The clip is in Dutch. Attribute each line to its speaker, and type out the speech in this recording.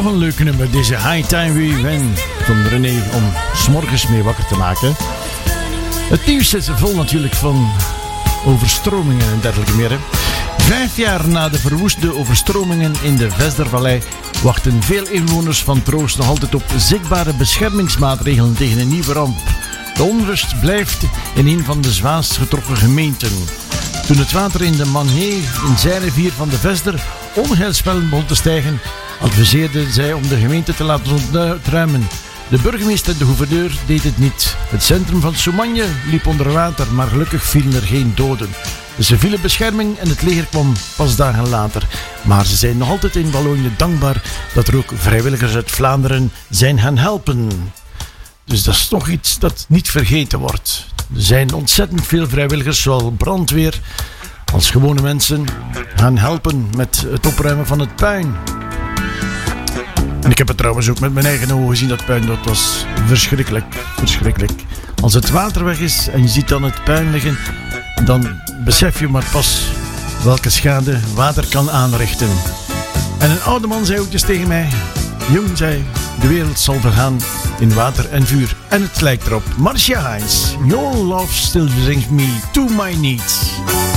Speaker 1: een leuk nummer, deze High Time We Win van René, om 's morgens mee wakker te maken. Het nieuws zit vol natuurlijk van overstromingen en dergelijke meer. Hè. 5 jaar na de verwoeste overstromingen in de Vesdervallei wachten veel inwoners van Troost nog altijd op zichtbare beschermingsmaatregelen tegen een nieuwe ramp. De onrust blijft in een van de zwaarst getroffen gemeenten. Toen het water in de Manhee, in zijrivier van de Vesder, onheilspellend begon te stijgen, adviseerden zij om de gemeente te laten ontruimen. De burgemeester en de gouverneur deed het niet. Het centrum van Soumagne liep onder water, maar gelukkig vielen er geen doden. De civiele bescherming en het leger kwam pas dagen later. Maar ze zijn nog altijd in Wallonië dankbaar dat er ook vrijwilligers uit Vlaanderen zijn gaan helpen. Dus dat is toch iets dat niet vergeten wordt. Er zijn ontzettend veel vrijwilligers, zowel brandweer als gewone mensen, gaan helpen met het opruimen van het puin. En ik heb het trouwens ook met mijn eigen ogen gezien, dat puin. Dat was verschrikkelijk, verschrikkelijk. Als het water weg is en je ziet dan het puin liggen, dan besef je maar pas welke schade water kan aanrichten. En een oude man zei ook eens tegen mij: jong, zei, de wereld zal vergaan in water en vuur. En het lijkt erop. Marcia Hines, your love still brings me to my knees.